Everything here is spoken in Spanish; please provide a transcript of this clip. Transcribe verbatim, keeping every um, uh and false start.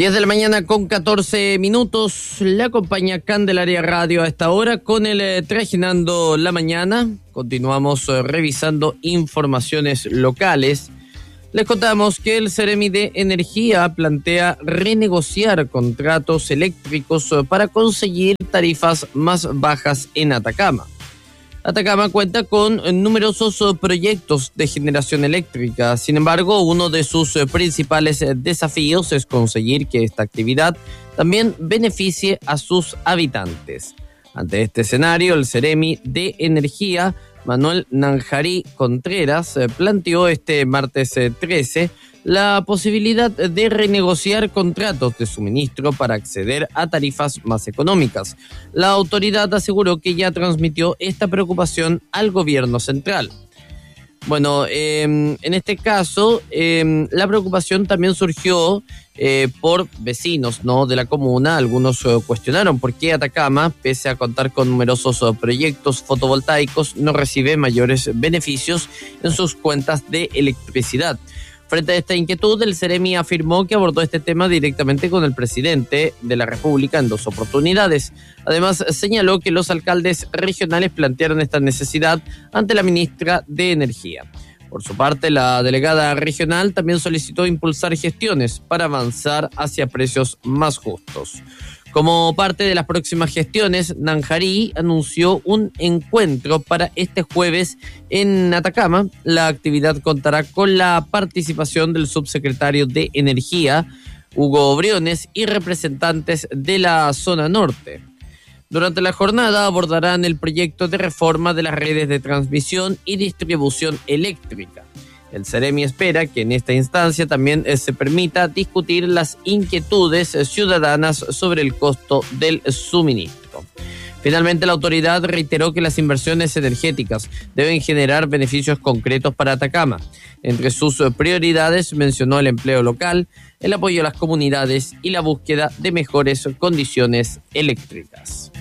diez de la mañana con catorce minutos, le acompaña Candelaria Radio a esta hora con el eh, Trajinando la Mañana. Continuamos eh, revisando informaciones locales. Les contamos que el Ceremi de Energía plantea renegociar contratos eléctricos eh, para conseguir tarifas más bajas en Atacama. Atacama cuenta con numerosos proyectos de generación eléctrica. Sin embargo, uno de sus principales desafíos es conseguir que esta actividad también beneficie a sus habitantes. Ante este escenario, el Ceremi de Energía, Manuel Nanjarí Contreras, planteó este martes trece la posibilidad de renegociar contratos de suministro para acceder a tarifas más económicas. La autoridad aseguró que ya transmitió esta preocupación al gobierno central. Bueno, eh, en este caso, eh, la preocupación también surgió eh, por vecinos, ¿no?, de la comuna. Algunos eh, cuestionaron por qué Atacama, pese a contar con numerosos eh, proyectos fotovoltaicos, no recibe mayores beneficios en sus cuentas de electricidad. Frente a esta inquietud, el Ceremi afirmó que abordó este tema directamente con el presidente de la República en dos oportunidades. Además, señaló que los alcaldes regionales plantearon esta necesidad ante la ministra de Energía. Por su parte, la delegada regional también solicitó impulsar gestiones para avanzar hacia precios más justos. Como parte de las próximas gestiones, Nanjarí anunció un encuentro para este jueves en Atacama. La actividad contará con la participación del subsecretario de Energía, Hugo Briones, y representantes de la zona norte. Durante la jornada abordarán el proyecto de reforma de las redes de transmisión y distribución eléctrica. El Ceremi espera que en esta instancia también se permita discutir las inquietudes ciudadanas sobre el costo del suministro. Finalmente, la autoridad reiteró que las inversiones energéticas deben generar beneficios concretos para Atacama. Entre sus prioridades mencionó el empleo local, el apoyo a las comunidades y la búsqueda de mejores condiciones eléctricas.